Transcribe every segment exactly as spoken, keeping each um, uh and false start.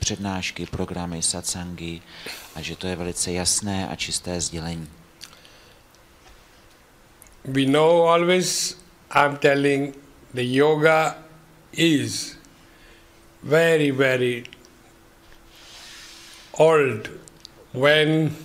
přednášky, programy, satsangy a že to je velice jasné a čisté sdělení. We know always, I'm telling, the yoga is very, very old when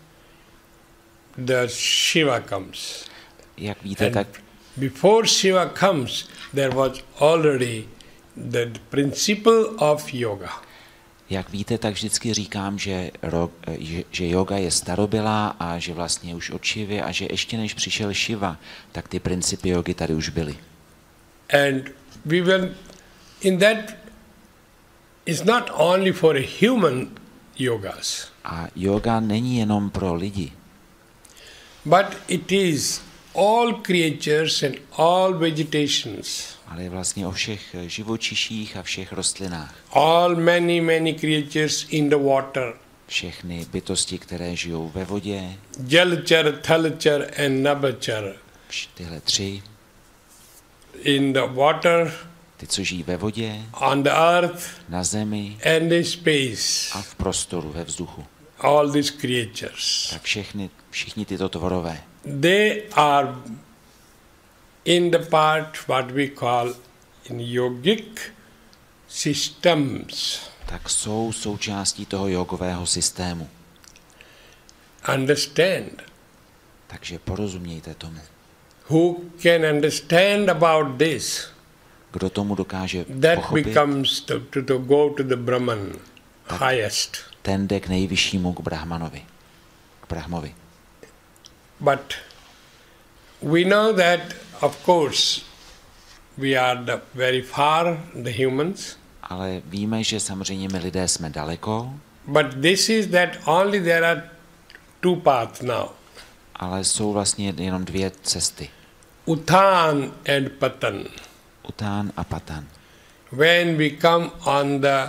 the Shiva comes. Jak víte, And tak before Shiva comes, there was already the principle of yoga. Jak víte, tak vždycky říkám, že, ro, že, že yoga je starobylá a že vlastně už od Šivy a že ještě než přišel Šiva, tak ty principy jogy tady už byly. And we will, in that, it's not only for a human yogas. A yoga není jenom pro lidi, But it is all creatures and all vegetations. ale je vlastně o všech živočiších a všech rostlinách. All many, many creatures in the water. Všechny bytosti, které žijou ve vodě, Jalchar, Thalchar and Nabhachar. vš- tyhle tři, In the water, ty, co žijí ve vodě, on the earth na zemi and in space. a v prostoru, ve vzduchu. All these creatures. Tak všechny, všichni tyto tvorové, They are in the part what we call in yogic systems. tak jsou součástí toho jogového systému. Understand. Takže porozumějte tomu. Who can understand about this? Kdo tomu dokáže That pochopit, becomes to, to, to go to the Brahman, highest. ten jde k nejvyššímu, k Brahmanovi, k Brahmovi. But we know that, of course, we are the very far, the humans. Ale víme, že samozřejmě my lidé jsme daleko, But this is that only there are two paths now. ale jsou vlastně jenom dvě cesty. Uthan and Patan. Után a Patan. When we come on the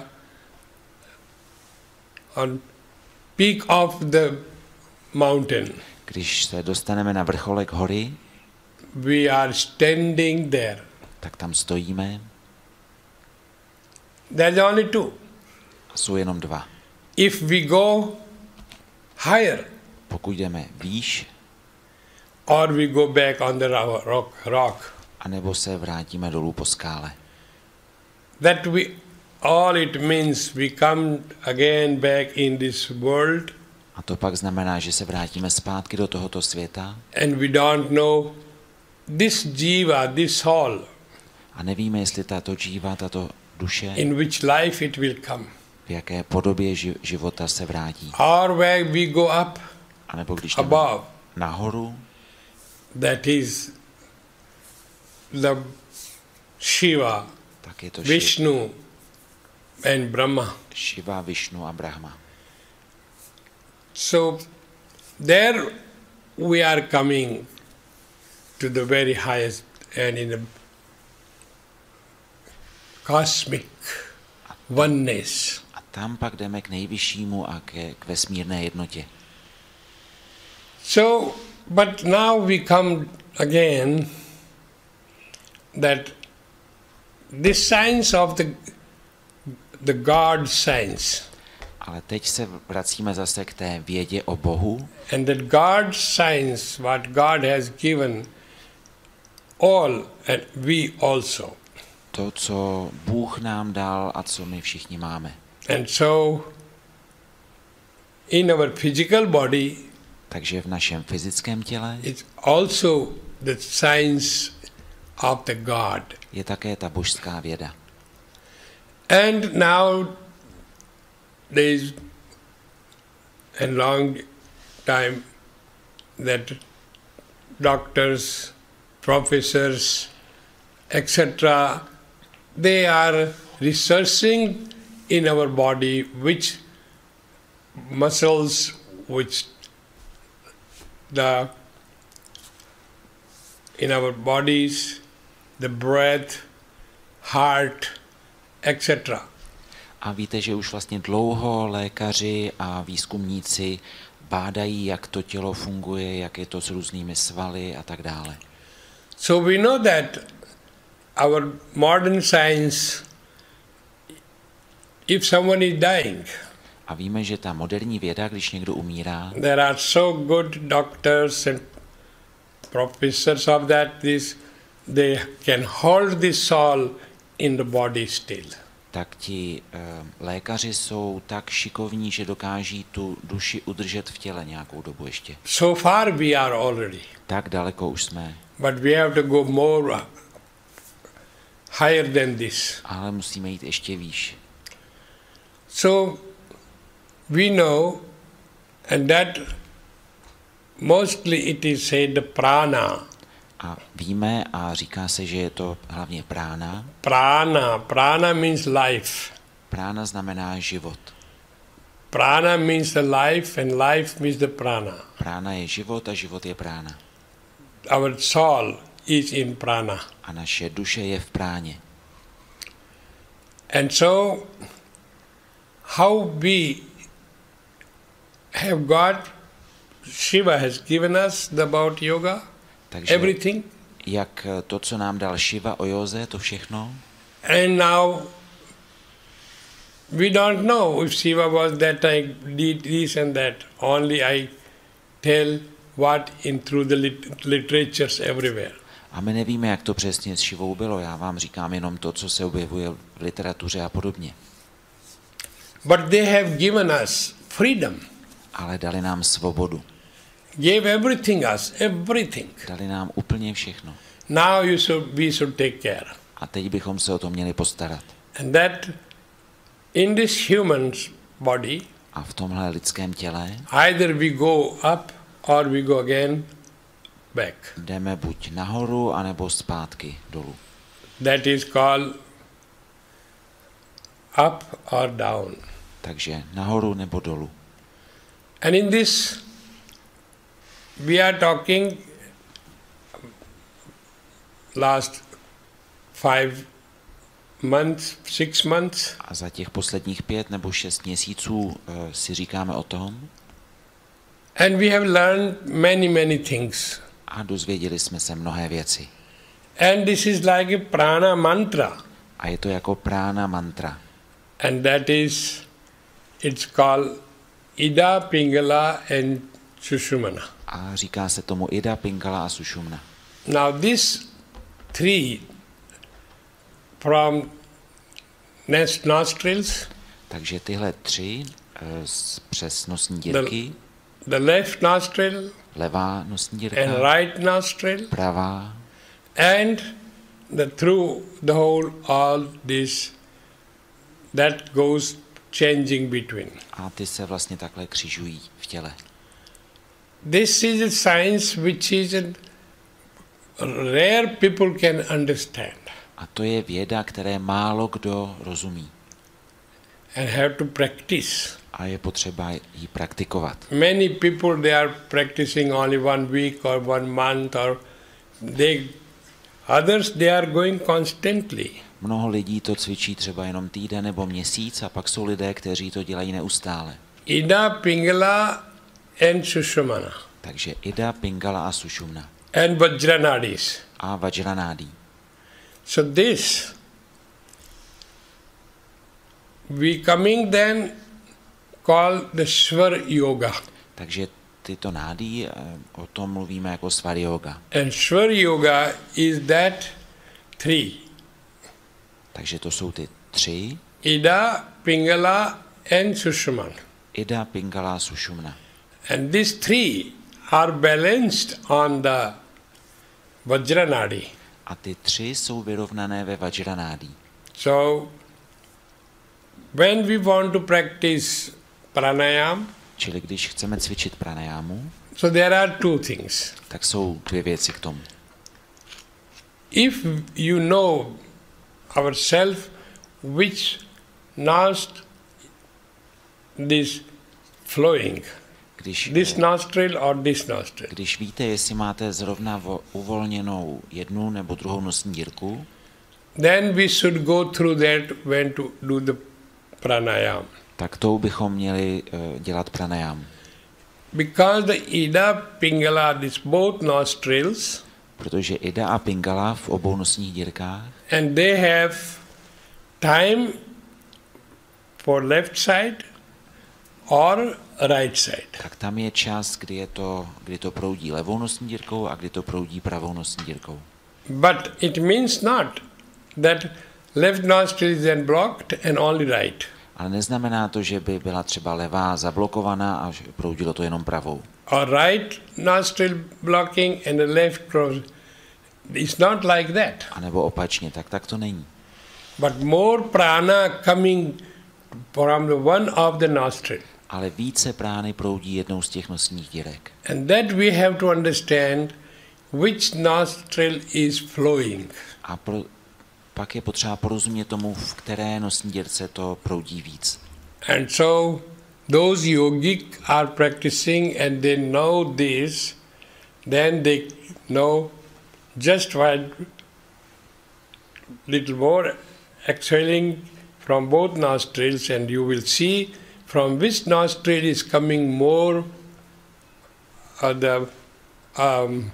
on peak of the mountain, Když se dostaneme na vrcholek hory, we are standing there. tak tam stojíme There's only two. a jsou jenom dva. If we go higher, Pokud jdeme výš, or we go back on the ro- rock, rock, anebo se vrátíme dolů po skále. that we all it means we come again back in this world, A to pak znamená, že se vrátíme zpátky do tohoto světa and we don't know this jiva, this soul, a nevíme, jestli tato džíva, tato duše, in which life it will come, v jaké podobě ži- života se vrátí. or where we go up A nebo když jdeme above. nahoru, That is the Shiva, tak je to Ši- Vishnu and Brahma. Šiva, Višnu a Brahma. So there we are coming to the very highest and in the cosmic oneness. A tam pak jdeme k nejvyššímu a ke, k vesmírné jednotě. So, but now we come again that this science of the the God science, Ale teď se vracíme zase k té vědě o Bohu. and that God science, what God has given all, and we also. To, co Bůh nám dal a co my všichni máme. And so, in our physical body, Takže v našem fyzickém těle it's also the science of the God. je také ta božská věda. And now there is a long time that doctors, professors, et cetera, they are researching in our body which muscles, which the in our bodies, the breath, heart, et cetera. A víte, že už vlastně dlouho lékaři a výzkumníci bádají, jak to tělo funguje, jak je to s různými svaly a tak dále. So we know that our modern science if someone is dying, A víme, že ta moderní věda, když někdo umírá, there are so good doctors and professors of that, this, they can hold the soul in the body still. tak ti e, lékaři jsou tak šikovní, že dokáží tu duši udržet v těle nějakou dobu ještě. So far we are already, Tak daleko už jsme, but we have to go more higher than this. ale musíme jít ještě výš. So we know, and that mostly it is said the prana. A víme a říká se, že je to hlavně prána. Prana, prana means life. Prána znamená život. Prana means the life and life means the prana. Prána je život a život je prána. Our soul is in prana. A naše duše je v práně. And so how we have got, Shiva has given us about yoga, Takže everything. jak to, co nám dal Shiva o józe, to všechno. And now we don't know if Shiva was that I did this and that. Only I tell what in through the lit- literatures everywhere. A my nevíme, jak to přesně s Shivou bylo. Já vám říkám jenom to, co se objevuje v literatuře a podobně. But they have given us freedom. Ale dali nám svobodu. Gave everything us, everything. Dali nám úplně všechno. Now you should, we should take care. A teď bychom se o to měli postarat. And that in this human body, A v tomhle lidském těle either we go up or we go again back. jdeme buď nahoru, anebo zpátky dolů. That is called up or down. Takže nahoru nebo dolů. And in this, we are talking last five months, six months. A za těch posledních pět nebo šest měsíců uh, si říkáme o tom. And we have learned many, many things. A dozvěděli jsme se mnohé věci. And this is like a prana mantra. A je to jako prána mantra. And that is, it's called Ida, Pingala and Sushumna. A říká se tomu Ida, Pingala a Sushumna. Now these three from nest nostrils, Takže tyhle tři uh, z, přes nosní dírky, the left nostril levá nosní dírka, and right nostril, pravá, and the through the whole all this that goes changing between. a ty se vlastně takhle křižují v těle. This is a science which is a rare people can understand A to je věda, které málo kdo rozumí. and have to practice. A je potřeba ji praktikovat. Many people, they are practicing only one week or one month, or they others they are going constantly. Mnoho lidí to cvičí třeba jenom týden nebo měsíc a pak jsou lidé, kteří to dělají neustále. Ida, Pingala and Sushumna Takže Ida, Pingala a Sushumna. and Vajranadis. A Vajranádí. So this, we coming then call the Swar Yoga. Takže tyto nádí, o tom mluvíme jako Svar Yoga. And Swar Yoga is that three. Takže to jsou ty tři. Ida, Pingala and Sushumna. Ida, Pingala a Sushumna. And these three are balanced on the Vajranadi. A ty tři jsou vyrovnané ve Vajranádí. So, when we want to practice pranayam, Čili když chceme cvičit pranajámu, so there are two things. tak jsou dvě věci k tomu. If you know ourself which nostril this flowing, Když, this nostril or this nostril, když víte, jestli máte zrovna vo, uvolněnou jednu nebo druhou nosní dírku, then we should go through that when to do the pranayam. tak tou bychom měli uh, dělat pranayam. Because the Ida, Pingala, these both nostrils, Protože Ida a Pingala v obou nosních dírkách and they have time for left side or right side. Tak tam je čas, kdy, je to, kdy to proudí levou nosní dírkou a kdy to proudí pravou nosní dírkou. But it means not that left nostril is then blocked and only right. Ale neznamená to, že by byla třeba levá zablokovaná a že proudilo to jenom pravou. Or right nostril blocking and the left cross. It's not like that. A nebo opačně, tak tak to není. But more prana coming from the one of the nostril. Ale více prány proudí jednou z těch nosních dírek. And that we have to understand which nostril is flowing. A pro, pak je potřeba porozumět tomu, v které nosní dírce to proudí víc. And so those yogic are practicing and they know this, then they know just while little more exhaling from both nostrils, and you will see from which nostril is coming more of the um,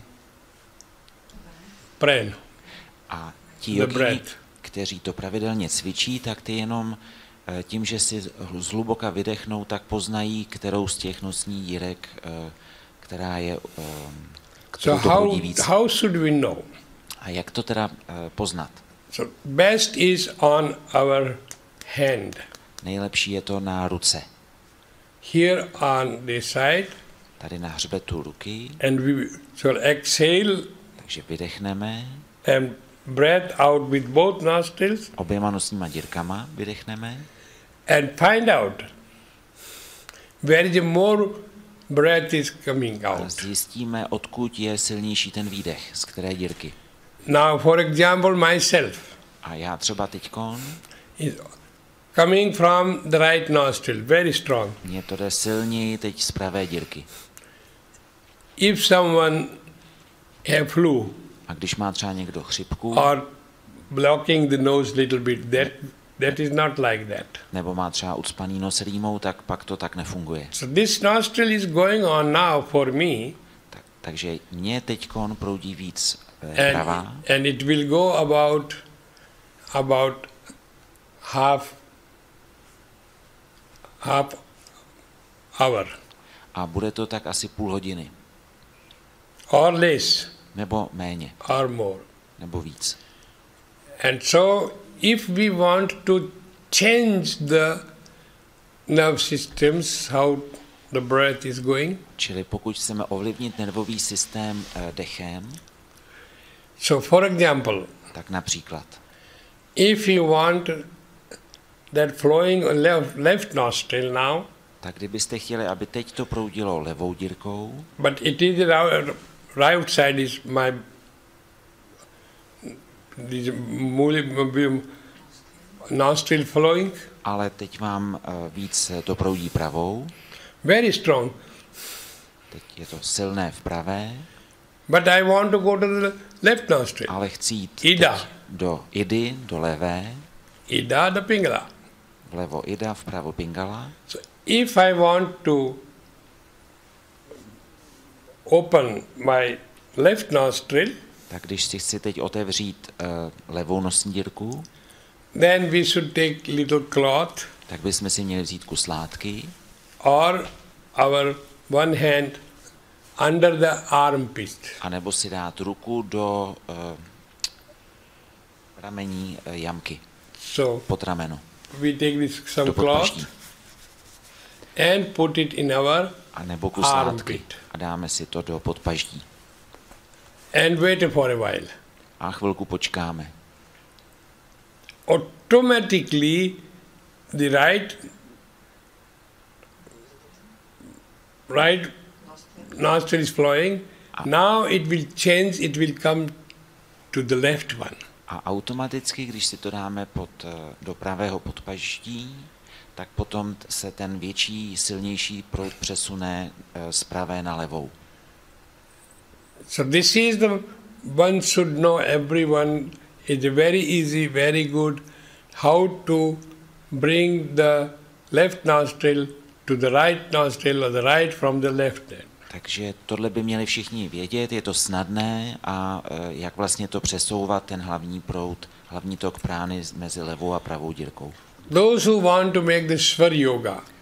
prana. A ti jogini, kteří to pravidelně cvičí, tak ty jenom tím, že si zhluboka vydechnou, tak poznají, kterou z těch nosních dírek, která je, kterou so to how, proudí víc. how should we know? A jak to teda poznat? So best is on our hand. Nejlepší je to na ruce. Here on the side. Tady na hřbetu ruky. And we shall exhale. Takže vydechneme. And breath out with both nostrils. Oběma nosníma dírkama vydechneme. And find out where the more breath is coming out. A zjistíme, odkud je silnější ten výdech, z které dírky. Now, for example, myself. A já třeba teďkon. Is coming from the right nostril, very strong. Mně to jde silněji teď z pravé dírky. If someone have flu. A když má třeba někdo chřipku. Or blocking the nose little bit, that that is not like that. Nebo má třeba ucpaný nos rýmou, tak pak to tak nefunguje. So this nostril is going on now for me. Tak, takže mě teďkon proudí víc and, pravá. And it will go about about half half hour. A bude to tak asi půl hodiny. Or less. Nebo méně. Or more. Nebo víc. And so if we want to change the nerve systems, how the breath is going. Čili pokud chceme ovlivnit nervový systém uh, dechem. So for example. Tak například. If you want that flowing left, left nostril now. Tak kdybyste chtěli, aby teď to proudilo levou dírkou. But it is the right side is my nostril flowing. Ale teď vám uh, víc to proudí pravou. Very strong. Teď je to silné v pravé. But I want to go to the left nostril. Ale chci jít Ida. do idy, do levé. Ida the Pingala. Vlevo ida, vpravo Pingala. So if I want to open my left nostril, tak když si chci teď otevřít uh, levou nosní dírku, then we should take little cloth, tak bychom si měli vzít kus látky, or our one hand under the armpit. A nebo si dát ruku do uh, ramení uh, jamky. So pod rameno. We take this some cloth and put it in our a nebo kus látky a dáme si to do podpaždí. And wait for a while. A chvilku počkáme. Automatically the right right nostril is flowing. Now it will change, it will come to the left one. A automaticky, když si to dáme pod, do pravého podpaždí, tak potom se ten větší, silnější proud přesune z pravé na levou. So this is the one should know, everyone. It's very easy, very good how to bring the left nostril to the right nostril or the right from the left. Takže tohle by měli všichni vědět, je to snadné a jak vlastně to přesouvat ten hlavní proud, hlavní tok prány mezi levou a pravou dírkou. Those who want to make the Swar Yoga,